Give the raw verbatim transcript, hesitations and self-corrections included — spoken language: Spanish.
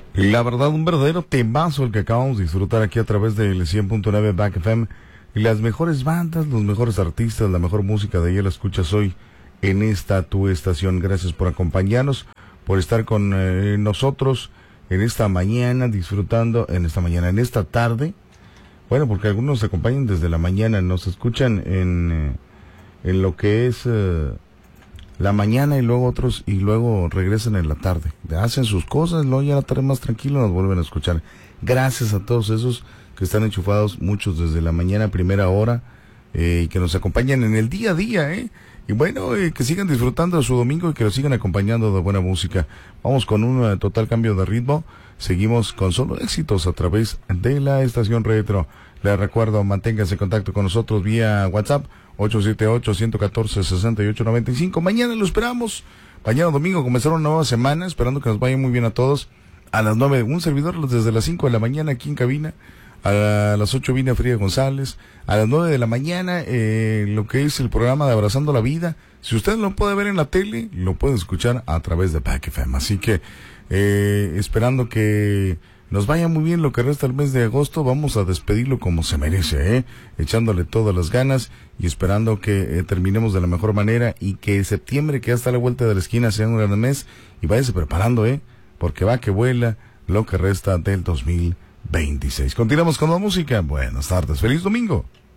La verdad, un verdadero temazo el que acabamos de disfrutar aquí a través del cien punto nueve Back F M. Y las mejores bandas, los mejores artistas, la mejor música de ella la escuchas hoy en esta tu estación. Gracias por acompañarnos, por estar con eh, nosotros en esta mañana, disfrutando en esta mañana, en esta tarde. Bueno, porque algunos nos acompañan desde la mañana, nos escuchan en, eh, en lo que es eh, la mañana y luego otros, y luego regresan en la tarde. Hacen sus cosas, luego ya la tarde más tranquilo nos vuelven a escuchar. Gracias a todos esos que están enchufados, muchos desde la mañana, primera hora, eh, y que nos acompañan en el día a día, ¿eh? Y bueno, eh, que sigan disfrutando de su domingo y que lo sigan acompañando de buena música. Vamos con un uh, total cambio de ritmo. Seguimos con solo éxitos a través de la estación retro. Les recuerdo, manténganse en contacto con nosotros vía WhatsApp ocho siete ocho, uno uno cuatro, seis ocho nueve cinco. Mañana lo esperamos. Mañana domingo comenzará una nueva semana, esperando que nos vaya muy bien a todos. A las nueve, un servidor desde las cinco de la mañana aquí en cabina. A las ocho viene Frida González. A las nueve de la mañana, eh, lo que es el programa de Abrazando la Vida. Si usted lo puede ver en la tele, lo puede escuchar a través de Back F M. Así que, eh, esperando que nos vaya muy bien lo que resta el mes de agosto, vamos a despedirlo como se merece, ¿eh? Echándole todas las ganas y esperando que eh, terminemos de la mejor manera y que septiembre, que ya está a la vuelta de la esquina, sea un gran mes. Y váyase preparando, ¿eh? Porque va que vuela lo que resta del dos mil veintiséis. Continuamos con la música. Buenas tardes. Feliz domingo.